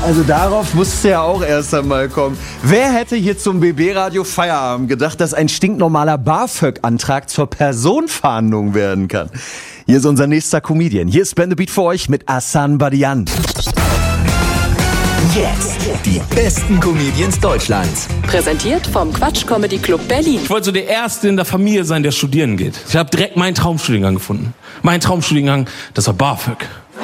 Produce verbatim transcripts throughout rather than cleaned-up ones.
Also darauf musste ja auch erst einmal kommen. Wer hätte hier zum B B-Radio Feierabend gedacht, dass ein stinknormaler BAföG-Antrag zur Personenfahndung werden kann? Hier ist unser nächster Comedian. Hier ist Ben the Beat für euch mit Asan Badian. Jetzt die besten Comedians Deutschlands. Präsentiert vom Quatsch Comedy Club Berlin. Ich wollte so der Erste in der Familie sein, der studieren geht. Ich habe direkt meinen Traumstudiengang gefunden. Mein Traumstudiengang, das war BAföG.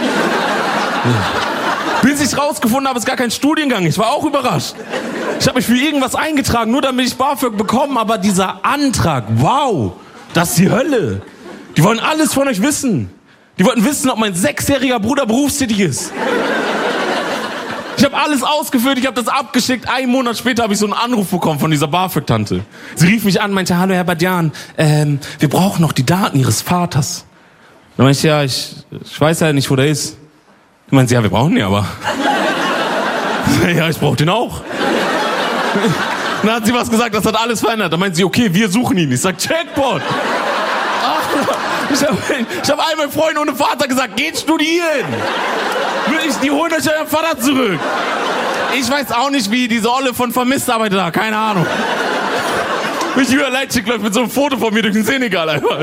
Ja. Bis ich rausgefunden habe, ist gar kein Studiengang. Ich war auch überrascht. Ich habe mich für irgendwas eingetragen, nur damit ich BAföG bekomme. Aber dieser Antrag, wow, das ist die Hölle. Die wollen alles von euch wissen. Die wollten wissen, ob mein sechsjähriger Bruder berufstätig ist. Ich habe alles ausgefüllt, ich habe das abgeschickt. Einen Monat später habe ich so einen Anruf bekommen von dieser BAföG-Tante. Sie rief mich an, meinte, hallo Herr Badian, ähm, wir brauchen noch die Daten Ihres Vaters. Dann meinte ich, ja, ich, ich weiß ja nicht, wo der ist. Dann meinte sie, ja, wir brauchen den aber. Ja, ich brauche den auch. Dann hat sie was gesagt, das hat alles verändert. Dann meinte sie, okay, wir suchen ihn. Ich sag, Jackpot. Ich habe ich hab all meinen Freunden ohne Vater gesagt, geht studieren. Ich, die holen euch euren Vater zurück. Ich weiß auch nicht, wie diese Olle von Vermisst arbeitet da, keine Ahnung. Mich über Leipzig läuft mit so einem Foto von mir durch den Senegal einfach.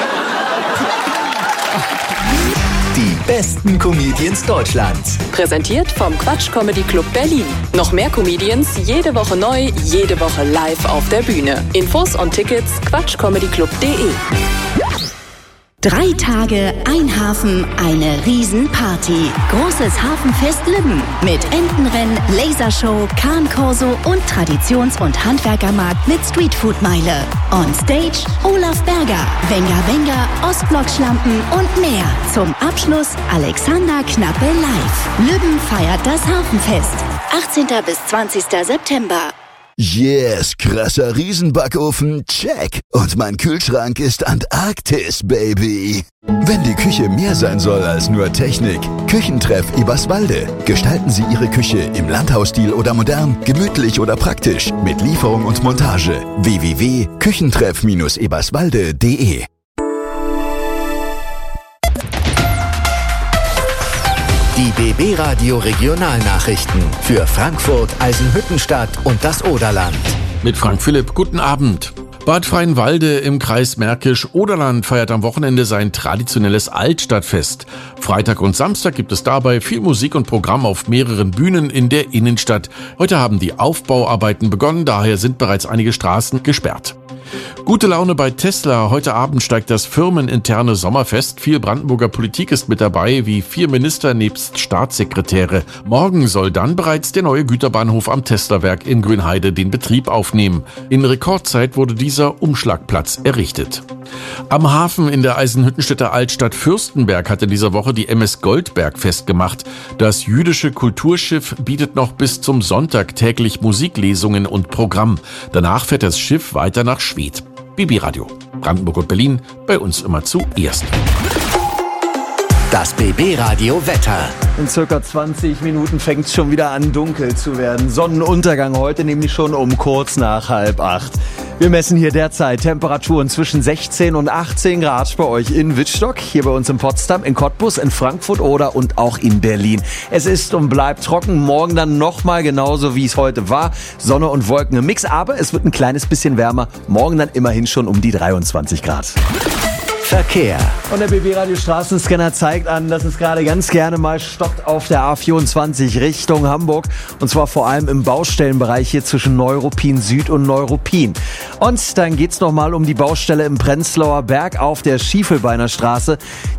Die besten Comedians Deutschlands. Präsentiert vom Quatsch Comedy Club Berlin. Noch mehr Comedians, jede Woche neu, jede Woche live auf der Bühne. Infos und Tickets quatschcomedyclub punkt de. Drei Tage, ein Hafen, eine Riesenparty. Großes Hafenfest Lübben mit Entenrennen, Lasershow, Kahnkorso und Traditions- und Handwerkermarkt mit Streetfood-Meile. On Stage Olaf Berger, Wenger Wenger, Ostblock-Schlampen und mehr. Zum Abschluss Alexander Knappe live. Lübben feiert das Hafenfest. achtzehnten bis zwanzigsten September. Yes, krasser Riesenbackofen, check. Und mein Kühlschrank ist Antarktis, Baby. Wenn die Küche mehr sein soll als nur Technik, Küchentreff Eberswalde. Gestalten Sie Ihre Küche im Landhausstil oder modern, gemütlich oder praktisch, mit Lieferung und Montage. w w w punkt küchentreff Bindestrich eberswalde punkt de Die B B-Radio Regionalnachrichten für Frankfurt, Eisenhüttenstadt und das Oderland. Mit Frank Philipp, guten Abend. Bad Freienwalde im Kreis Märkisch-Oderland feiert am Wochenende sein traditionelles Altstadtfest. Freitag und Samstag gibt es dabei viel Musik und Programm auf mehreren Bühnen in der Innenstadt. Heute haben die Aufbauarbeiten begonnen, daher sind bereits einige Straßen gesperrt. Gute Laune bei Tesla. Heute Abend steigt das firmeninterne Sommerfest. Viel Brandenburger Politik ist mit dabei, wie vier Minister nebst Staatssekretäre. Morgen soll dann bereits der neue Güterbahnhof am Tesla-Werk in Grünheide den Betrieb aufnehmen. In Rekordzeit wurde dieser Umschlagplatz errichtet. Am Hafen in der Eisenhüttenstädter Altstadt Fürstenberg hat in dieser Woche die M S Goldberg festgemacht. Das jüdische Kulturschiff bietet noch bis zum Sonntag täglich Musiklesungen und Programm. Danach fährt das Schiff weiter nach Schwedt. B B-Radio, Brandenburg und Berlin, bei uns immer zuerst. Das B B-Radio Wetter. In circa zwanzig Minuten fängt es schon wieder an, dunkel zu werden. Sonnenuntergang heute nämlich schon um kurz nach halb acht. Wir messen hier derzeit Temperaturen zwischen sechzehn und achtzehn Grad bei euch in Wittstock, hier bei uns in Potsdam, in Cottbus, in Frankfurt oder und auch in Berlin. Es ist und bleibt trocken, morgen dann nochmal genauso wie es heute war. Sonne und Wolken im Mix, aber es wird ein kleines bisschen wärmer. Morgen dann immerhin schon um die dreiundzwanzig Grad. Verkehr. Und der B B-Radio Straßenscanner zeigt an, dass es gerade ganz gerne mal stockt auf der A vierundzwanzig Richtung Hamburg. Und zwar vor allem im Baustellenbereich hier zwischen Neuruppin Süd und Neuruppin. Und dann geht's nochmal um die Baustelle im Prenzlauer Berg auf der Schiefelbeiner Straße.